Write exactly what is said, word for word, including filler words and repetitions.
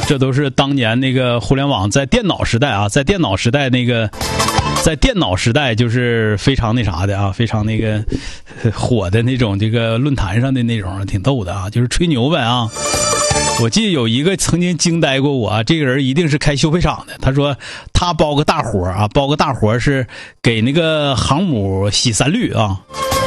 这都是当年那个互联网在电脑时代啊，在电脑时代那个，在电脑时代就是非常那啥的啊，非常那个火的那种这个论坛上的那种，挺逗的啊，就是吹牛呗啊。我记得有一个曾经惊呆过我啊，这个人一定是开修配厂的。他说他包个大活啊，包个大活是给那个航母洗三滤啊。